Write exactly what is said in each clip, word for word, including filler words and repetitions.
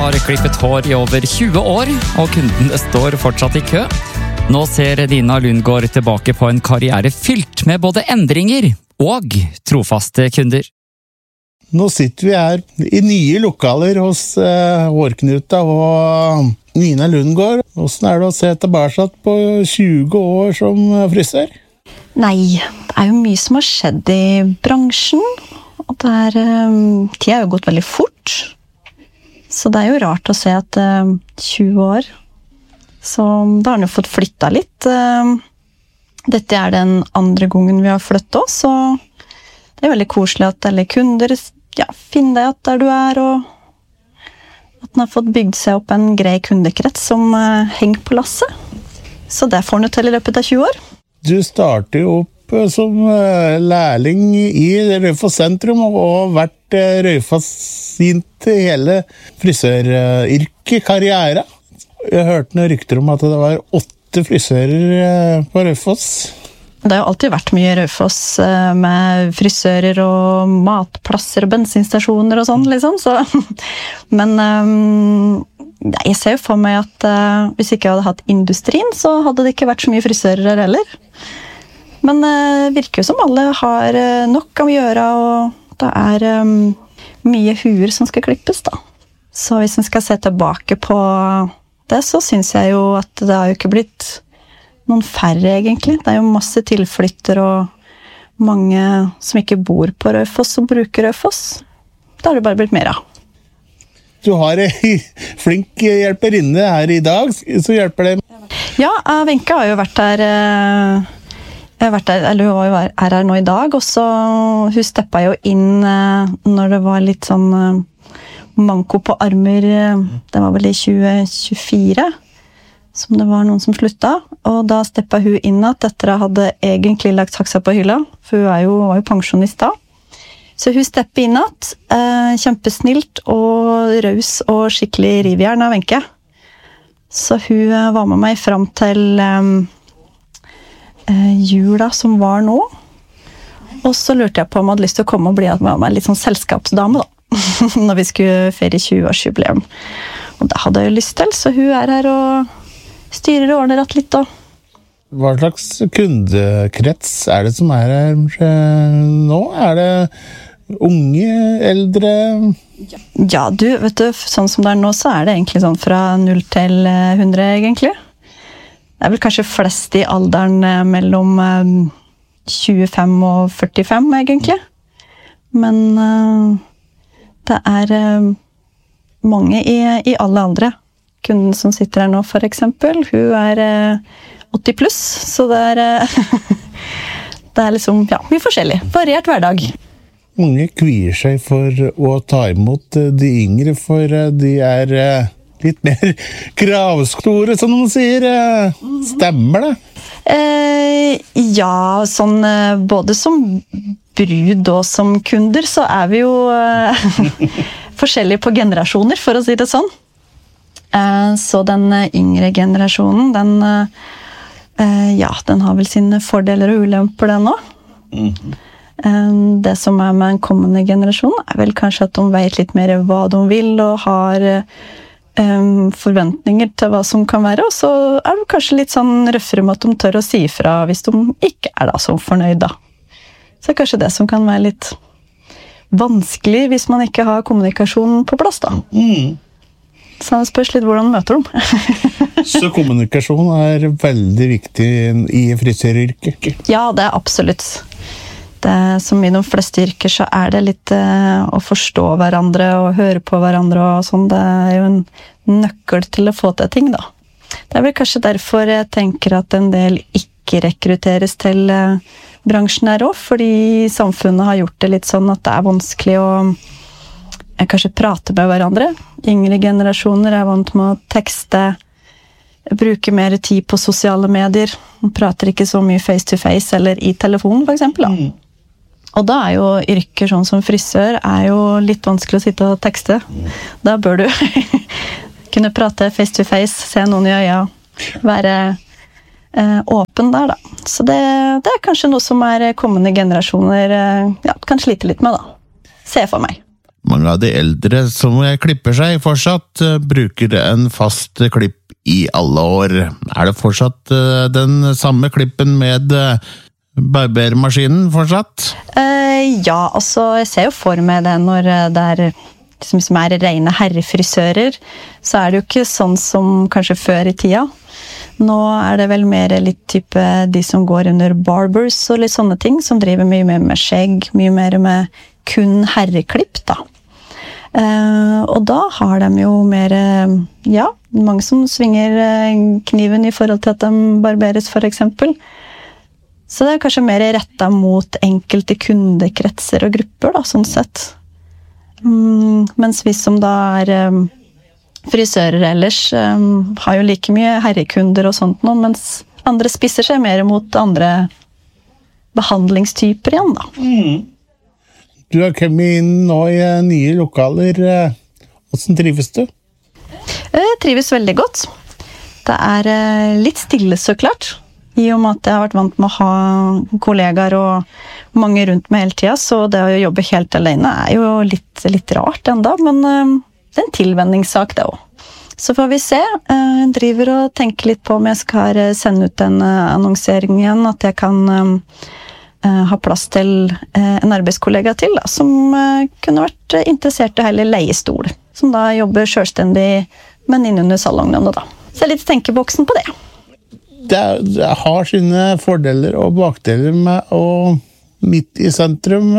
har klippet hår i over tjue år, og kundene står fortsatt i kø. Nå ser Dina Lundgaard tilbake på en karriere fylt med både endringer og trofaste kunder. Nå sitter vi her i nye lokaler hos uh, Hårknuta og Nina Lundgaard. Hvordan er det å se tilbake på tjue år som frisør? Nei, det er jo mye som har skjedd i bransjen. Og det er, um, tiden har jo gått veldig fort. Så det er jo rart å se at uh, tjue år, så da har han jo fått flyttet litt. Uh, dette er den andre gangen vi har flyttet oss, og det er veldig koselig at alle kunder ja, finner deg at der du er, og at han har fått bygd seg opp en grei kundekrets som uh, henger på lasset. Så det får han jo til i løpet av tjue år. Du starter jo opp som lærling i Raufoss sentrum og har vært Raufoss sint hele frisøryrket, karriere. Jeg hørte noen rykter om at det var åtte frisører på Raufoss. Det har jo alltid vært mye Raufoss med frisører og matplasser og bensinstasjoner og sånn, liksom. Så, men um, jeg ser jo for meg at uh, hvis ikke jeg hadde hatt industrien, så hadde det ikke vært så mye frisører her heller. Men det uh, virker jo som alle har uh, nok å gjøre, og det er um, mye huer som skal klippes, da. Så hvis man skal se tilbake på det, så synes jeg jo at det har jo ikke blitt noen færre, egentlig. Det er jo masse tilflytter og mange som ikke bor på Raufoss som bruker Raufoss. Da har det bare blitt mer av. Du har en flink hjelperinne her i dag, så hjelper det. Ja, Wenche har jo vært der, jeg har vært der, eller hun er her nå i dag, og så hun steppet jo inn når det var litt sånn manko på armer, det var vel i tjue tjuefire, som det var noen som sluttet, og da steppet hun inn at etter jeg hadde egentlig lagt saksa på hylla, for hun er jo, var jo pensjonist da. Så hun steppet inn at, eh, kjempesnilt og raus og skikkelig rivjern av Wenche. Så hun eh, var med meg frem til eh, jula som var nå, og så lurte jeg på om jeg hadde lyst til å komme og bli med meg litt sånn selskapsdame da, når vi skulle feire tjue-årsjubileum. Og det hadde jeg jo lyst til, så hun er her og styrer og ordner rett litt da. Hva slags kundekrets er det som er her nå? Er det unge, eldre? Ja, du, vet du, sånn som det er nå, så er det egentlig sånn fra null til hundre, egentlig. Det er vel kanskje flest i alderen mellom tjuefem og førtifem, egentlig. Men uh, det er uh, mange i, i alle aldre. Kunden som sitter her nå, for eksempel, hun er uh, åtti pluss, så det er, uh, det er liksom, ja, mye forskjellig. Variert hverdag. Mange kvier seg for å ta imot de yngre, for de er litt mer kravstore, som de sier. Stemmer det? Eh, ja, sånn både som brud og som kunder, så er vi jo eh, forskjellige på generasjoner, for å si det sånn. Eh, så den yngre generasjonen, den, eh, ja, den har vel sine fordeler og ulemper, den også. Mhm. Det som er med en kommende generasjon er vel kanskje at de vet litt mer hva de vil og har um, forventninger til hva som kan være, og så er det kanskje litt sånn røffere med at de tør å si ifra hvis de ikke er da så fornøyd da. Så det er kanskje det som kan være litt vanskelig hvis man ikke har kommunikasjon på plass da. Mm. Så det spørs litt hvordan man møter dem. Så kommunikasjon er veldig viktig i frisøryrket? Ja, det er absolutt. Det, som i de fleste yrker så er det litt eh, å forstå hverandre og høre på hverandre og sånn. Det er jo en nøkkel til å få til ting da. Det er vel kanskje derfor jeg tenker at en del ikke rekrutteres til eh, bransjen her også, fordi samfunnet har gjort det litt sånn at det er vanskelig å eh, kanskje prate med hverandre. Yngre generasjoner er vant med å tekste, bruke mer tid på sosiale medier. Man prater ikke så mye face to face eller i telefon for eksempel da. Mm. Og da er jo yrker sånn som frisør er jo litt vanskelig å sitte og tekste. Da bør du kunne prate face to face, se noen i øya, være eh, åpen der da. Så det, det er kanskje noe som er kommende generasjoner eh, ja, kan slite litt med da. Se for meg. Mange av de eldre som klipper seg fortsatt bruker en fast klipp i alle år. Er det fortsatt den samme klippen med barbermaskinen fortsatt? Uh, ja, altså jeg ser jo for meg det når det er liksom, som er rene herrefrisører, så er det jo ikke sånn som kanskje før i tida. Nå er det vel mer litt type de som går under barbers og litt sånne ting, som driver mye mer med skjegg, mye mer med kun herreklipp da. Uh, og da har de jo mer, uh, ja, mange som svinger uh, kniven i forhold til at de barberes for eksempel. Så det er kanskje mer rettet mot enkelte kundekretser og grupper da, sånn sett. Mm, mens vi som da er um, frisører ellers um, har jo like mye herrekunder og sånt nå, mens andre spisser seg mer mot andre behandlingstyper igjen da. Mm. Du har kommet inn nå i nye lokaler. Hvordan trives du? Jeg trives veldig godt. Det er litt stille så klart. I og med at jeg har vært vant med å ha kollegaer og mange rundt meg hele tiden, så det å jobbe helt alene er jo litt, litt rart enda, men det er en tilvenningssak det også. Så får vi se. Jeg driver og tenker litt på om jeg skal sende ut en annonsering igjen, at jeg kan ha plass til en arbeidskollega til, da, som kunne vært interessert i hele leiestol, som da jobber selvstendig, men innunder salongene da. Så jeg er litt tenkeboksen på det. Det, det har sine fordeler og bakdeler med å midt i sentrum.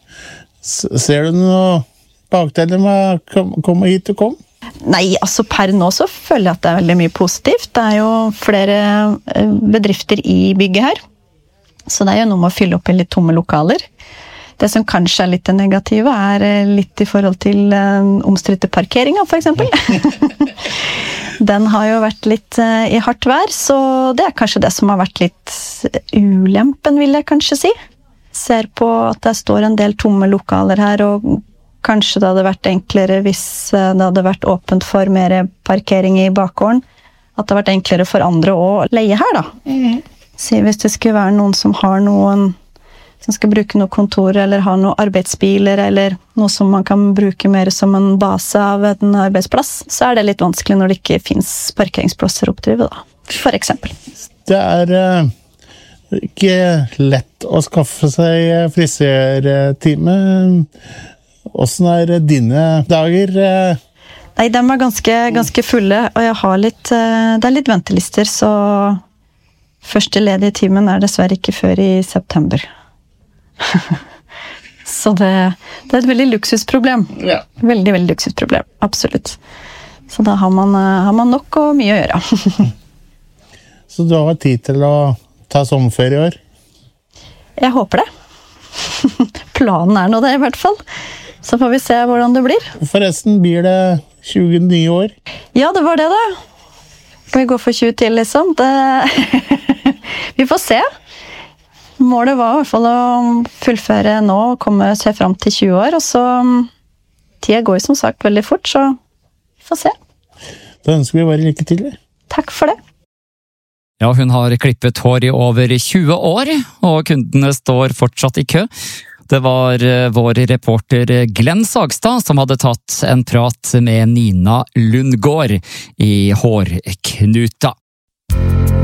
Ser du noe bakdeler med å komme hit og komme? Nei, altså per nå så føler jeg at det er veldig mye positivt. Det er jo flere bedrifter i bygget her. Så det er jo noe med å fylle opp i litt tomme lokaler. Det som kanskje er litt negative er litt i forhold til omstridte parkeringer, for eksempel. Den har jo vært litt i hardt vær, så det er kanskje det som har vært litt ulempen, vil jeg kanskje si. Ser på at det står en del tomme lokaler her, og kanskje det hadde vært enklere hvis det hadde vært åpent for mer parkering i bakgården. At det hadde vært enklere for andre å leie her, da. Mm. Si hvis det skulle være noen som har noen som skal bruke noe kontor eller har noen arbeidsbiler eller noe som man kan bruke mer som en base av en arbeidsplass, så er det litt vanskelig når det ikke finnes parkeringsplasser oppdrivet da, for eksempel. Det er uh, ikke lett å skaffe seg frisørtime. Hvordan er dine dager? Nei, de er ganske, ganske fulle, og jeg har litt, uh, det er litt ventelister, så første ledige timen er dessverre ikke før i september. Så det, det er et veldig luksusproblem. Ja. Veldig, veldig luksusproblem, absolutt. Så da har man, har man nok og mye å gjøre. Så du har tid til å ta sommerferie i år? Jeg håper det. Planen er nå det i hvert fall. Så får vi se hvordan det blir. Forresten, blir det tjue nye år? Ja, det var det da. Skal vi gå for tjue til, liksom? Det... Vi får se. Målet var i hvert fall å fullføre nå og komme seg frem til tjue år, og så tida går som sagt veldig fort, så vi får se. Da ønsker vi bare lykke til. Takk for det. Ja, hun har klippet hår i over tjue år, og kundene står fortsatt i kø. Det var vår reporter Glenn Sagstad som hadde tatt en prat med Nina Lundgaard i Hårknuta.